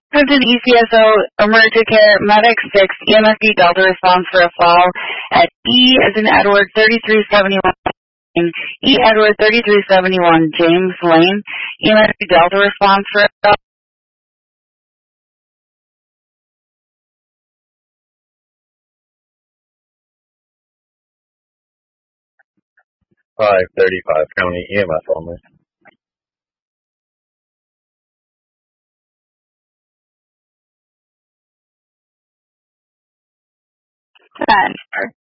Clinton ECSO Emergency Care Medic 6 EMSD Delta response for a fall at E as in Edward 3371. E Edward 3371 James Lane EMSD Delta response for a fall. 535 County EMS only. 10.